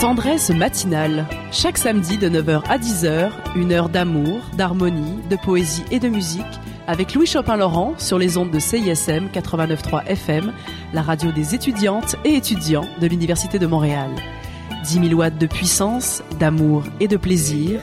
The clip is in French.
Tendresse matinale. Chaque samedi de 9h à 10h, une heure d'amour, d'harmonie, de poésie et de musique avec Louis Chopin-Laurent sur les ondes de CISM 89.3 FM, la radio des étudiantes et étudiants de l'Université de Montréal. 10 000 watts de puissance, d'amour et de plaisir